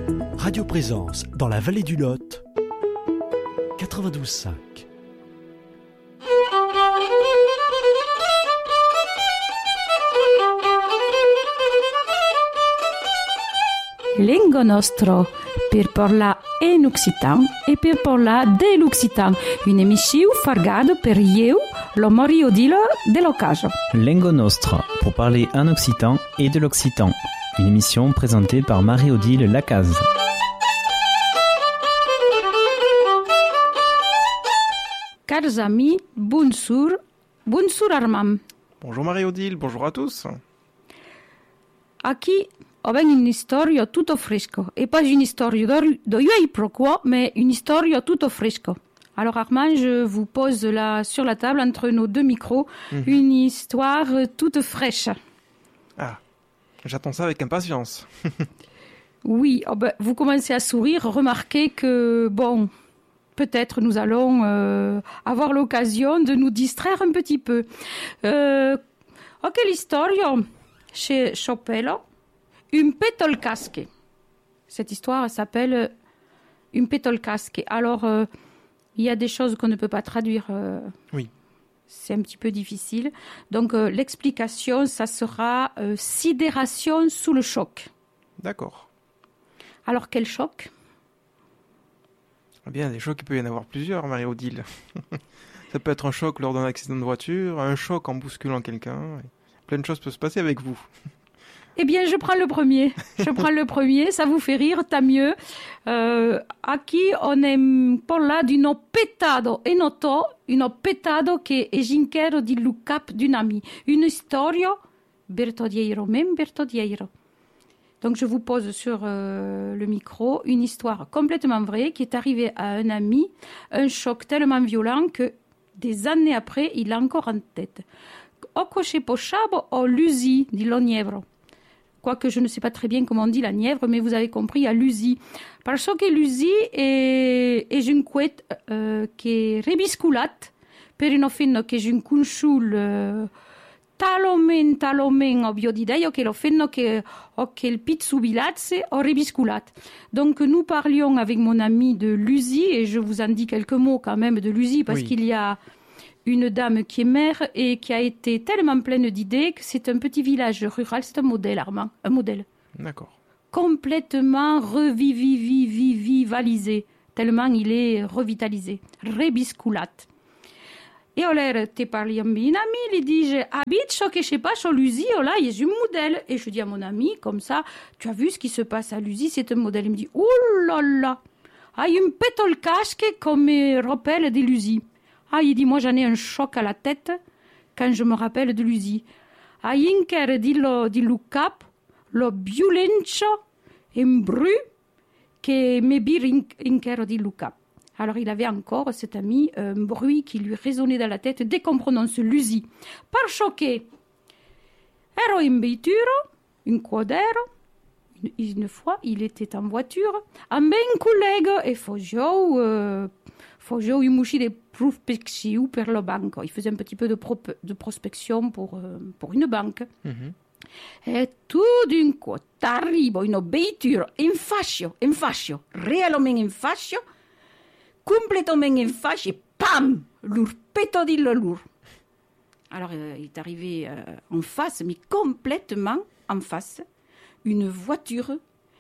Radio Présence dans la vallée du Lot, 92.5. Lingua nostro per parlar en occitan e per parlar de l'occitan. Une émission fargado per eu, lo Mario Dilo de l'Ocaso. Lingua nostra pour parler en occitan et de l'occitan. Une émission présentée par Marie-Odile Lacaze. Cars amis, bonjour Armand. Bonjour Marie-Odile, bonjour à tous. Aquí abbiamo une storia tutto fresco. Et pas une storia de ieri pro quoi, mais une storia tutto fresco. Alors Armand, je vous pose là sur la table entre nos deux micros une histoire toute fraîche. Ah, j'attends ça avec impatience. Oui, vous commencez à sourire, remarquez que, bon, peut-être nous allons avoir l'occasion de nous distraire un petit peu. Ok, l'histoire chez Chopello, un petolcasque. Cette histoire s'appelle un petolcasque. Alors, il y a des choses qu'on ne peut pas traduire. Oui. C'est un petit peu difficile. Donc, l'explication, ça sera sidération sous le choc. D'accord. Alors, quel choc ? Eh bien, des chocs, il peut y en avoir plusieurs, Marie-Odile. Ça peut être un choc lors d'un accident de voiture, un choc en bousculant quelqu'un. Plein de choses peuvent se passer avec vous. Eh bien, je prends le premier. Ça vous fait rire, tant mieux. Aquí on est parla d'un petado e noto, un petado che è ginkero di Lucap d'un ami. Une storia bertodiero. Donc, je vous pose sur le micro une histoire complètement vraie qui est arrivée à un ami, un choc tellement violent que des années après, il l'a encore en tête. Okoche pochabo o lusi di lo nievro. Quoique je ne sais pas très bien comment on dit la Nièvre, mais vous avez compris, à l'usi. Parce que l'usi è un couette che è rebisculat per un offenno che è un consul talomen o biodideio che l'offenno che il pizzubilazze o rebisculat. Donc nous parlions avec mon ami de l'usi et je vous en dis quelques mots quand même de l'usi parce qu'il y a une dame qui est mère et qui a été tellement pleine d'idées que c'est un petit village rural, c'est un modèle, Armand, un modèle. D'accord. Complètement revivalisé, tellement il est revitalisé, rebisculat. Et alors, te parli amb un ami, il dit, habite ce que je sais pas, sur l'usi, là, il y a un modèle. Et je dis à mon ami, comme ça, tu as vu ce qui se passe à l'usi, c'est un modèle. Il me dit, oh là là, il y a un pétole casque comme rappel de l'usi. Ah, il dit, moi j'en ai un choc à la tête quand je me rappelle de l'usi. Ah, inker di Lucap, lo violenza e un bruit che me bir inker di Lucap. Alors il avait encore, cet ami, un bruit qui lui résonnait dans la tête dès qu'on prononce l'usi. Par choqué, ero in veituro, un quadero. Une fois, il était en voiture, amb un collègue et faisait une mouchi de prospection pour la banque. Il faisait un petit peu de prospection pour une banque. Mm-hmm. Et tout d'un coup, arrive une voiture en fascio, réellement en fascio, complètement en fascio, et pam, l'urpeto di lour. Alors, il est arrivé en face, mais complètement en face, une voiture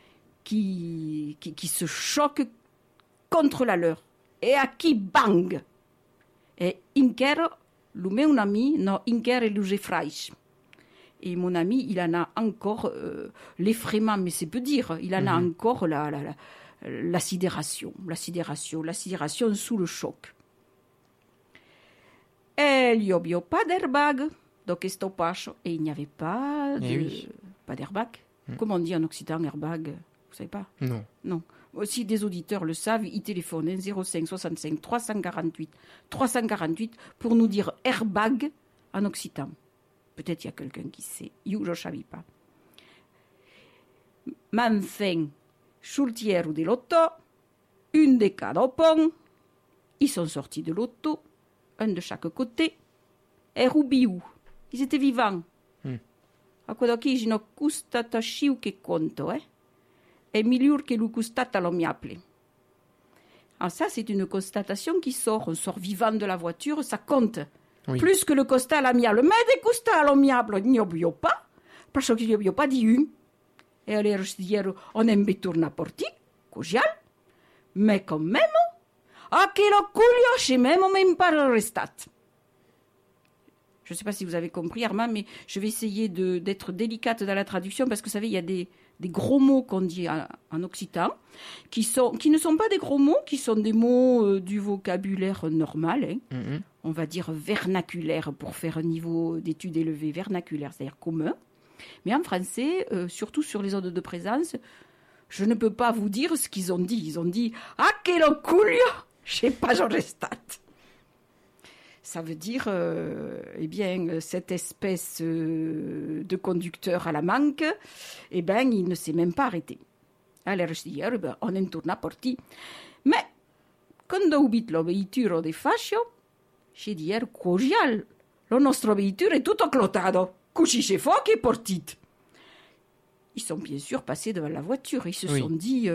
qui se choque contre la leur. Et à qui bang! Et inker, le meu ami, no inker et le gefreich. Et mon ami, il en a encore l'effraiement, mais c'est peu dire, il en a encore la sidération sous le choc. Et il n'y avait pas d'airbag dans ce passage, et il n'y avait pas d'airbag. Comment on dit en occitan airbag? Vous savez pas? Non. Si des auditeurs le savent, ils téléphonent 05 65 348 pour nous dire airbag en occitan. Peut-être il y a quelqu'un qui sait. Je ne savais pas. Manfin, Schultiero de l'auto, une de cada pont. Ils sont sortis de l'auto, un de chaque côté. Et Rubiou, ils étaient vivants. A quello che non custa tasciu che conto, è miglior che lo costata lo miaple. Alors ça, c'est une constatation qui sort. On sort vivant de la voiture, ça compte. Oui. Plus que le costal amiable. Mais des costals amiables, il n'y a pas. Parce qu'il n'y a pas d'un. Et alors, je dis, on aime tourner à porti, cogial. Mais quand même, a che lo cuglio, c'è même pas restat. Je ne sais pas si vous avez compris, Armand, mais je vais essayer d'être délicate dans la traduction parce que vous savez, il y a des gros mots qu'on dit en occitan qui ne sont pas des gros mots, qui sont des mots du vocabulaire normal, hein. Mhm. On va dire vernaculaire pour faire un niveau d'études élevé, vernaculaire, c'est-à-dire commun. Mais en français, surtout sur les zones de présence, je ne peux pas vous dire ce qu'ils ont dit. Ils ont dit « Ah, che lo cuglio, je pas j'en restat ». Ça veut dire, eh bien, cette espèce de conducteur à la manque, eh bien, il ne s'est même pas arrêté. Alors, je dis, on est tourné à porti. Mais, quand ho ubit lo veituro de fascio, j'ai dit, cogial, lo nostro veituro è tutto clotato, cuci c'è fuoco e portit. Ils sont bien sûr passés devant la voiture. Ils se sont dit...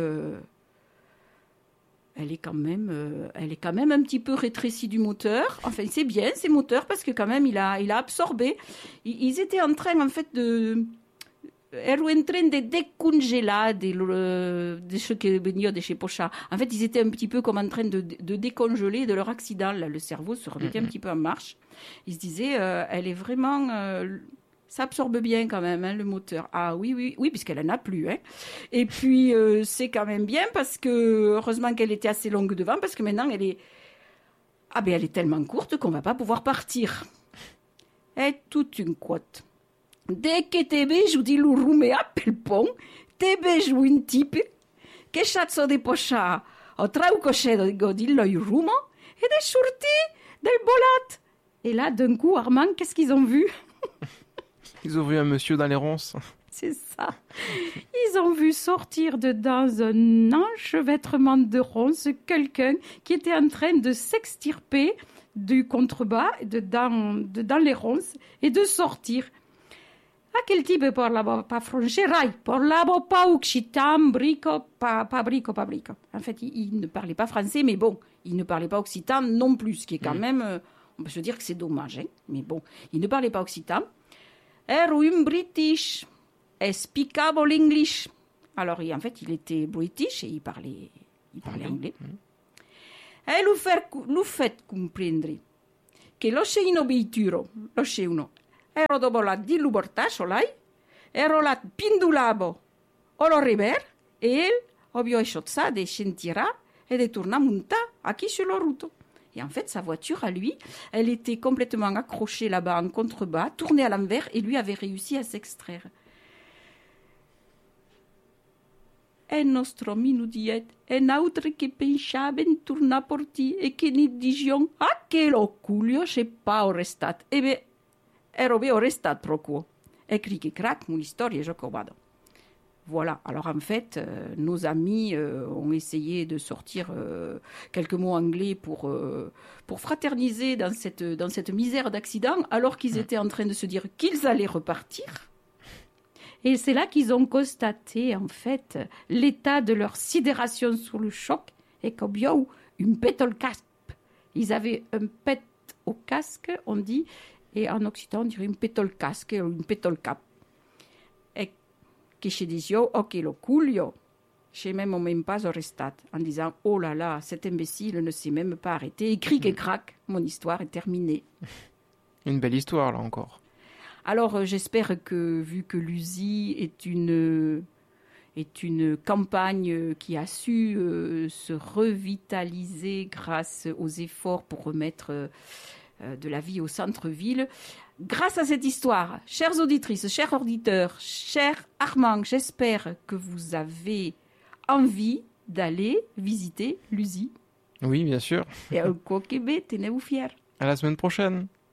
Elle est quand même un petit peu rétrécie du moteur. Enfin, c'est bien, ces moteurs, parce que quand même, il a absorbé. Ils étaient en train, en fait, ero en train de décongeler de ce que venait de chez Pocha. En fait, ils étaient un petit peu comme en train de décongeler de leur accident. Là, le cerveau se remettait un petit peu en marche. Ils se disaient, elle est vraiment... ça absorbe bien quand même, hein, le moteur. Ah oui, puisqu'elle n'en a plus. Hein. Et puis, c'est quand même bien parce que, heureusement qu'elle était assez longue devant, parce que maintenant, elle est tellement courte qu'on ne va pas pouvoir partir. È toute une quote. Dès que te vejo di l'urumea pel pont, te vejo un type che cazzo di poscia o traucocedo di lo rumo ed è sorti del bolat. Et là, d'un coup, Armand, qu'est-ce qu'ils ont vu? Ils ont vu un monsieur dans les ronces. C'est ça. Ils ont vu sortir dans un enchevêtrement de ronces quelqu'un qui était en train de s'extirper du contrebas dans les ronces et de sortir. Ah, quel type parlava pas français, parlava pas occitan, pas brico. En fait, il ne parlait pas français, mais bon, il ne parlait pas occitan non plus, ce qui est quand même, on peut se dire que c'est dommage, hein, mais bon, il ne parlait pas occitan. Ero un British, spiccavo l'English. Alors, en fait, il était British et il parlait anglais. E lo fait comprendre che lo sceino veituro, lo sceino, ero dopo la di lubortasso, lai, ero la pindulavo, o lo river, e il, ovvio esciozza de scentira e de torna monta a chi sur le ruto. Et en fait, sa voiture, à lui, elle était complètement accrochée là-bas en contrebas, tournée à l'envers, et lui avait réussi à s'extraire. E nostro minudiet, e n'autre che pensaven tornar a porti, e che ne dision, ah, che lo cuglio, c'è pas restat. E beh, ero be restat pro quo. E cric et crac, mon histoire, je covado. Voilà. Alors en fait, nos amis ont essayé de sortir quelques mots anglais pour fraterniser dans cette misère d'accident, alors qu'ils étaient en train de se dire qu'ils allaient repartir. Et c'est là qu'ils ont constaté en fait l'état de leur sidération sous le choc et comme yo, une pète au casque. Ils avaient un pète au casque, on dit, et en occitan on dirait une pète au casque ou une pète au cap. Che ci disio, ok, lo cuglio, j'ai même pas restat, en disant, oh là là, cet imbécile ne s'est même pas arrêté, et cric et crac, mon histoire est terminée. Une belle histoire, là, encore. Alors, j'espère que, vu que l'USI est une campagne qui a su se revitaliser grâce aux efforts pour remettre de la vie au centre-ville, grâce à cette histoire, chères auditrices, chers auditeurs, cher Armand, j'espère que vous avez envie d'aller visiter l'USI. Oui, bien sûr. Et au Québec, tenez-vous fiers. À la semaine prochaine.